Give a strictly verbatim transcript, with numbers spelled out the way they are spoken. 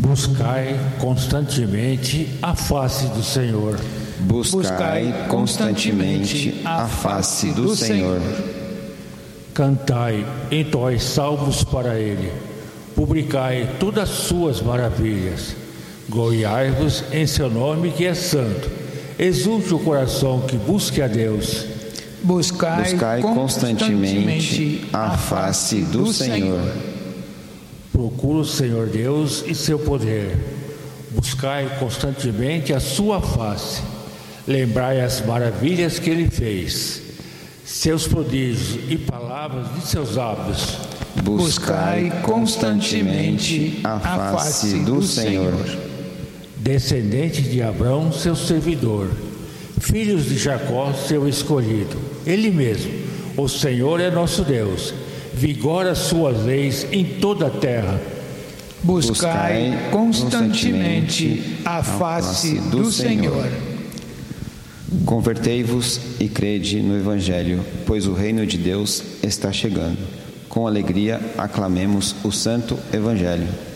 Buscai constantemente a face do Senhor. Buscai constantemente a face do Senhor. Cantai entoai salmos para Ele. Publicai todas as suas maravilhas. Gloriai-vos em seu nome que é santo. Exulte o coração que busque a Deus. Buscai, Buscai constantemente a face do Senhor. Procura o Senhor Deus e seu poder. Buscai constantemente a sua face. Lembrai as maravilhas que Ele fez, seus prodígios e palavras de seus lábios. Buscai constantemente a face do Senhor. Descendente de Abraão, seu servidor, filhos de Jacó, seu escolhido. Ele mesmo, o Senhor é nosso Deus, vigora as suas leis em toda a terra. Buscai constantemente a face do Senhor. Convertei-vos e crede no Evangelho, pois o reino de Deus está chegando. Com alegria aclamemos o Santo Evangelho.